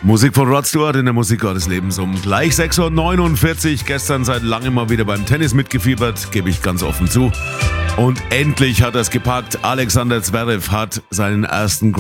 Musik von Rod Stewart in der Musik des Lebens um gleich 6.49 Uhr. Gestern seit langem mal wieder beim Tennis mitgefiebert, gebe ich ganz offen zu. Und endlich hat er es gepackt. Alexander Zverev hat seinen ersten